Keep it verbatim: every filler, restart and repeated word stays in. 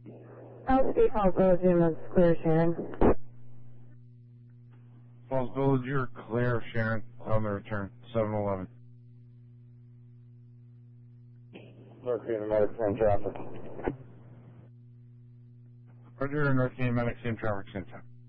Outstate Falls Village, units clear, Sharon. Falls Village, you're clear, Sharon. On the return, seven eleven. North Vietnam Medic, same traffic. Roger, North Vietnam Medic, same traffic, same time.